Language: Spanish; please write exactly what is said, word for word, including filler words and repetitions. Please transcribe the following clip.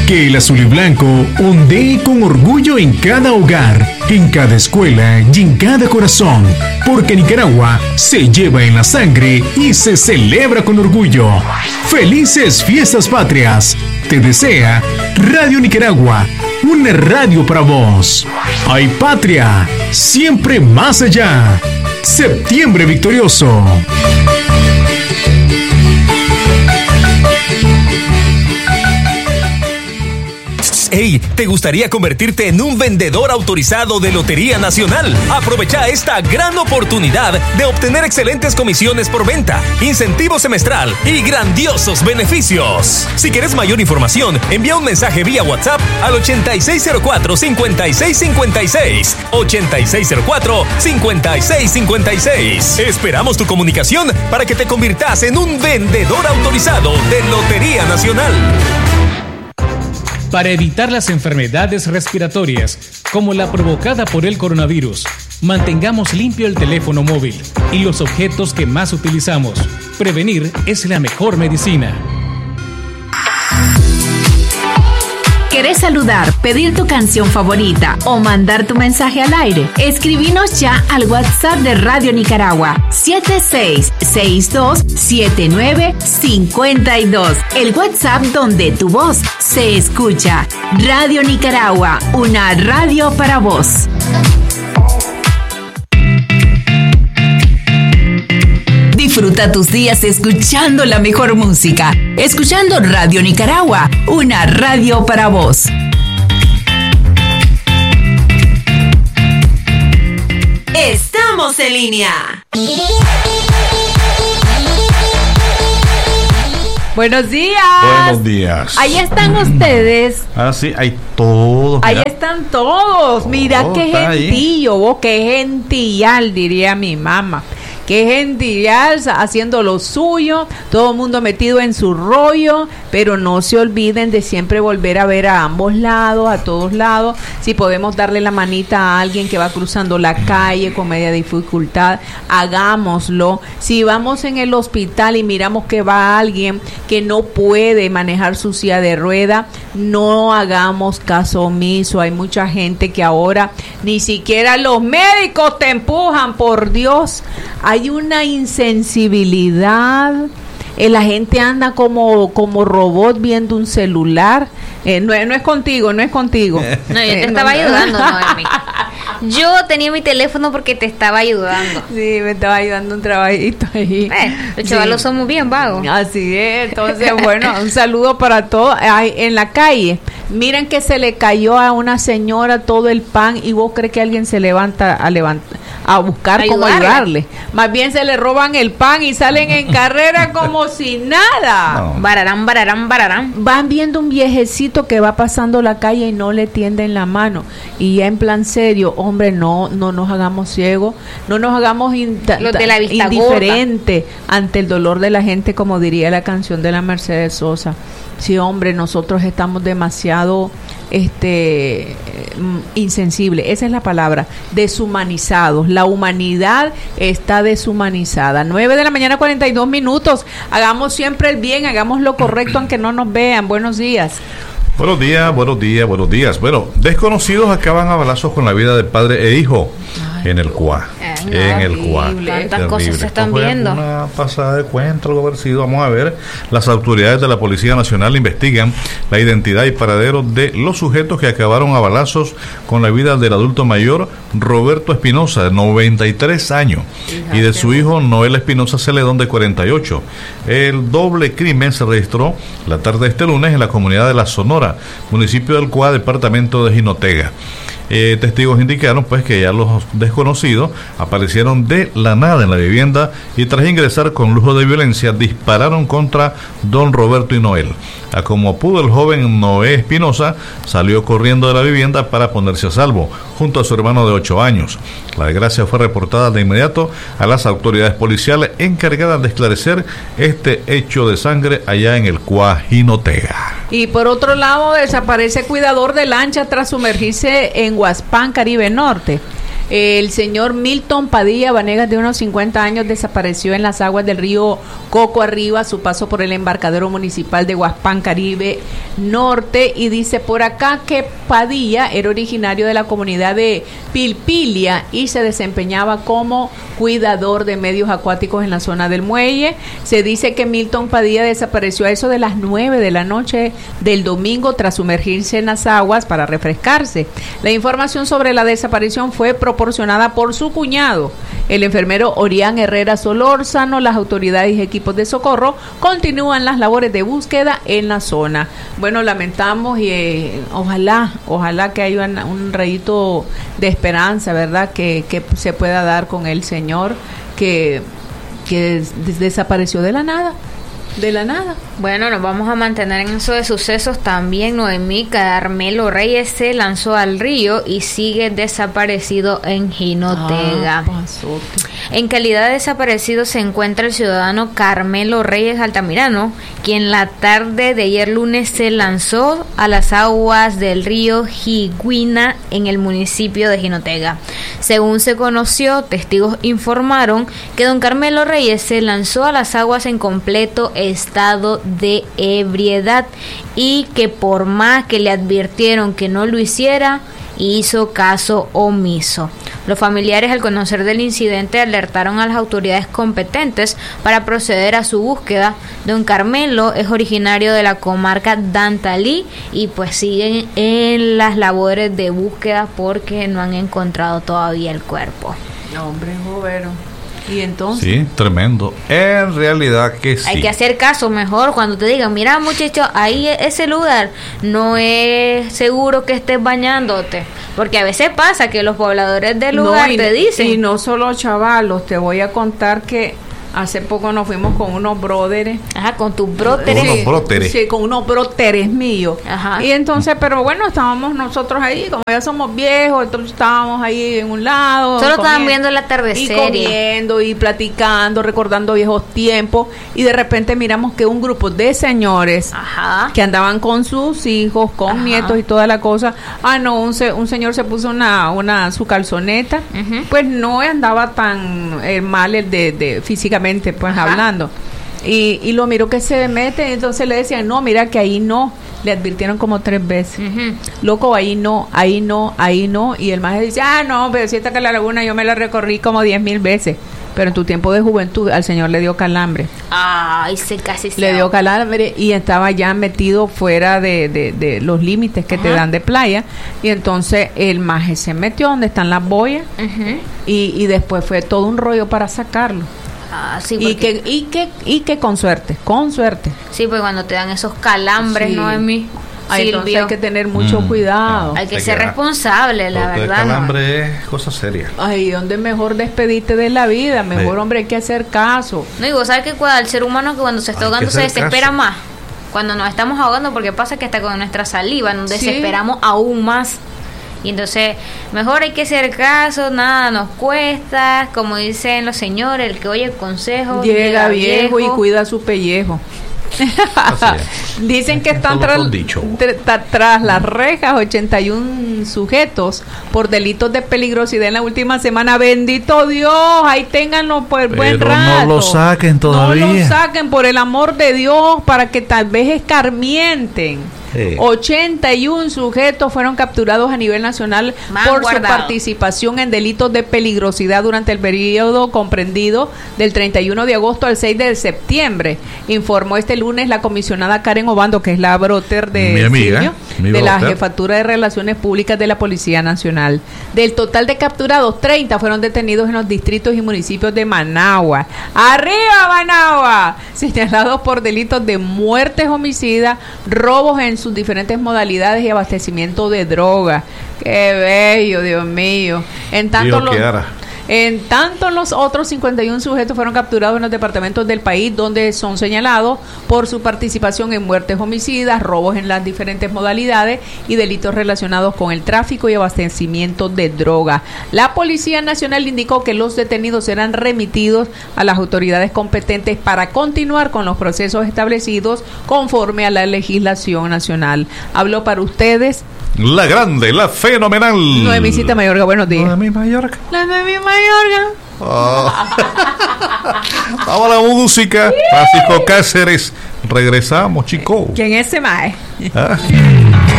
Que el azul y blanco ondee con orgullo en cada hogar, en cada escuela y en cada corazón, porque Nicaragua se lleva en la sangre y se celebra con orgullo. ¡Felices Fiestas Patrias! Te desea Radio Nicaragua, una radio para vos. ¡Ay, patria! Siempre más allá. Septiembre victorioso. Hey, ¿te gustaría convertirte en un vendedor autorizado de Lotería Nacional? Aprovecha esta gran oportunidad de obtener excelentes comisiones por venta, incentivo semestral y grandiosos beneficios. Si quieres mayor información, envía un mensaje vía WhatsApp al ochenta y seis cero cuatro, cincuenta y seis cincuenta y seis. ochenta y seis cero cuatro, cincuenta y seis cincuenta y seis. Esperamos tu comunicación para que te conviertas en un vendedor autorizado de Lotería Nacional. Para evitar las enfermedades respiratorias, como la provocada por el coronavirus, mantengamos limpio el teléfono móvil y los objetos que más utilizamos. Prevenir es la mejor medicina. ¿Querés saludar, pedir tu canción favorita o mandar tu mensaje al aire? Escribinos ya al WhatsApp de Radio Nicaragua siete seis seis dos siete nueve cinco dos. El WhatsApp donde tu voz se escucha. Radio Nicaragua, una radio para vos. Disfruta tus días escuchando la mejor música. Escuchando Radio Nicaragua, una radio para vos. Estamos en línea. Buenos días. Buenos días. Ahí están ustedes. Ah, sí, hay todos. Ahí están todos. Mira oh, qué gentillo, vos, qué gentillal, diría mi mamá. Qué gentillal, haciendo lo suyo, todo el mundo metido en su rollo, pero no se olviden de siempre volver a ver a ambos lados, a todos lados. Si podemos darle la manita a alguien que va cruzando la calle con media dificultad, hagámoslo. Si vamos en el hospital y miramos que va alguien que no puede manejar su silla de rueda, no hagamos caso omiso. Hay mucha gente que ahora ni siquiera los médicos te empujan, por Dios. Hay una insensibilidad, eh, la gente anda como, como robot viendo un celular. Eh, no, no es contigo, no es contigo. No, yo te estaba ayudando, Noemi. Yo tenía mi teléfono porque te estaba ayudando. Sí, me estaba ayudando un trabajito ahí. Eh, los chavalos sí. Somos bien vagos. Así es, entonces, bueno, un saludo para todos. Ay, en la calle, miren que se le cayó a una señora todo el pan y vos crees que alguien se levanta a levantar, a buscar cómo ayudarle. Más bien se le roban el pan y salen en carrera como si nada. No. Bararán, bararán, bararán. Van viendo un viejecito que va pasando la calle y no le tienden la mano. Y ya en plan serio, hombre, no no nos hagamos ciegos, no nos hagamos in, Los de la vista indiferente gorda. Ante el dolor de la gente, como diría la canción de la Mercedes Sosa. Sí, hombre, nosotros estamos demasiado este insensibles, esa es la palabra, deshumanizados. La humanidad está deshumanizada. nueve de la mañana, cuarenta y dos minutos. Hagamos siempre el bien, hagamos lo correcto aunque no nos vean. Buenos días. Buenos días, buenos días, buenos días. Bueno, desconocidos acaban a balazos con la vida de padre e hijo. Ay, en el C U A. Ay, no, en el C U A. Tantas cosas se están viendo. Una pasada de cuenta, algo parecido. Vamos a ver. Las autoridades de la Policía Nacional investigan la identidad y paradero de los sujetos que acabaron a balazos con la vida del adulto mayor Roberto Espinosa, de noventa y tres años, Fíjate. y de su hijo Noel Espinosa Celedón, de cuarenta y ocho. El doble crimen se registró la tarde de este lunes en la comunidad de La Sonora, municipio del C U A, departamento de Jinotega. Eh, testigos indicaron pues que ya los desconocidos aparecieron de la nada en la vivienda y tras ingresar con lujo de violencia dispararon contra don Roberto y Noel. A como pudo, el joven Noé Espinosa salió corriendo de la vivienda para ponerse a salvo junto a su hermano de ocho años. La desgracia fue reportada de inmediato a las autoridades policiales encargadas de esclarecer este hecho de sangre allá en el C U A Jinotega. Y por otro lado, desaparece cuidador de lancha tras sumergirse en Huaspán, Caribe Norte. El señor Milton Padilla Vanegas, de unos cincuenta años, desapareció en las aguas del río Coco Arriba a su paso por el embarcadero municipal de Huaspán, Caribe Norte. Y dice por acá que Padilla era originario de la comunidad de Pilpilia y se desempeñaba como cuidador de medios acuáticos en la zona del muelle. Se dice que Milton Padilla desapareció a eso de las nueve de la noche del domingo tras sumergirse en las aguas para refrescarse. La información sobre la desaparición fue proporcionada por su cuñado, el enfermero Orián Herrera Solórzano. Las autoridades y equipos de socorro continúan las labores de búsqueda en la zona. Bueno, lamentamos y eh, ojalá, ojalá que haya un, un rayito de esperanza, ¿verdad? Que, que se pueda dar con el señor que, que des- desapareció de la nada. De la nada. Bueno, nos vamos a mantener en eso de sucesos también. Noemí Carmelo Reyes se lanzó al río y sigue desaparecido en Jinotega. Ah, pasote. En calidad de desaparecido se encuentra el ciudadano Carmelo Reyes Altamirano, quien la tarde de ayer lunes se lanzó a las aguas del río Jiguina en el municipio de Jinotega. Según se conoció, testigos informaron que don Carmelo Reyes se lanzó a las aguas en completo estado de ebriedad y que por más que le advirtieron que no lo hiciera, hizo caso omiso. Los familiares, al conocer del incidente, alertaron a las autoridades competentes para proceder a su búsqueda. Don Carmelo es originario de la comarca Dantalí y pues siguen en las labores de búsqueda porque no han encontrado todavía el cuerpo. No, hombre, Jovero. Y entonces. Sí, tremendo. En realidad que sí. Hay que hacer caso mejor cuando te digan, mira muchacho, ahí ese lugar no es seguro que estés bañándote, porque a veces pasa que los pobladores del lugar No, y, te dicen. y no solo chavalos, te voy a contar que hace poco nos fuimos con unos brothers. Ajá, con tus broteres. Unos broteres. Sí, con unos broteres míos. Ajá. Y entonces, pero bueno, estábamos nosotros ahí, como ya somos viejos, entonces estábamos ahí en un lado. Solo estaban comiendo, viendo el y atardecer. comiendo y platicando, recordando viejos tiempos. Y de repente miramos que un grupo de señores Ajá. que andaban con sus hijos, con Ajá. nietos y toda la cosa. Ah, no, un, se, un señor se puso una, una su calzoneta. Ujú. Pues no andaba tan eh, mal el de, de físicamente, pues Ajá. hablando. Y, y lo miró que se mete, entonces le decían, no, mira que ahí no. Le advirtieron como tres veces. Ujú. Loco, ahí no, ahí no, ahí no. Y el maestro dice, ah, no, pero si esta que la laguna yo me la recorrí como diez mil veces. Pero en tu tiempo de juventud al señor le dio calambre. Ay, se casi se Le dio calambre y estaba ya metido fuera de, de, de los límites que Ajá. te dan de playa. Y entonces el maje se metió donde están las boyas Ujú. y, y después fue todo un rollo para sacarlo. Ah, sí, Y porque, que, y que, y que con suerte, con suerte. sí, pues cuando te dan esos calambres, Sí. ¿no, Emi? Ahí entonces Silvio, hay que tener mucho Mm, cuidado. hay que Hay ser que- responsable, la Porque verdad. el ¿no? calambre es cosa seria. Ay, ¿dónde mejor despedirte de la vida? Mejor, Sí. hombre, hay que hacer caso. No, y vos sabes que cuando el ser humano que cuando se está Hay que ahogando se hacer desespera caso. más. Cuando nos estamos ahogando, porque pasa que hasta con nuestra saliva nos Sí. desesperamos aún más. Y entonces, mejor hay que hacer caso, nada nos cuesta. Como dicen los señores, el que oye el consejo Llega viejo y cuida su pellejo. Así es. Dicen que están Todos tras, son dichos. tra- tra- tras las rejas ochenta y uno sujetos por delitos de peligrosidad en la última semana. Bendito Dios, ahí ténganlo por buen Pero rato. no lo saquen todavía. No lo saquen, por el amor de Dios, para que tal vez escarmienten. Sí. ochenta y uno sujetos fueron capturados a nivel nacional Van por su guardados. participación en delitos de peligrosidad durante el periodo comprendido del treinta y uno de agosto al seis de septiembre, informó este lunes la comisionada Karen Obando, que es la broter de Mi amiga, Silvio, mi de la broter. Jefatura de Relaciones Públicas de la Policía Nacional. Del total de capturados, treinta fueron detenidos en los distritos y municipios de Managua. ¡Arriba, Managua! Señalados por delitos de muertes homicidas, robos en sus diferentes modalidades y abastecimiento de droga. ¡Qué bello, Dios mío! En tanto, Dios los, quiera. En tanto, los otros cincuenta y uno sujetos fueron capturados en los departamentos del país donde son señalados por su participación en muertes homicidas, robos en las diferentes modalidades y delitos relacionados con el tráfico y abastecimiento de droga. La Policía Nacional indicó que los detenidos serán remitidos a las autoridades competentes para continuar con los procesos establecidos conforme a la legislación nacional. Habló para ustedes la grande, la fenomenal Noemicita Mayorga. Buenos días. Noemí Mayorga. La Noemí Mayorga. Oh. Vamos a la música. Francisco Cáceres. Regresamos, chico. ¿Quién es ese mae? ¿Ah?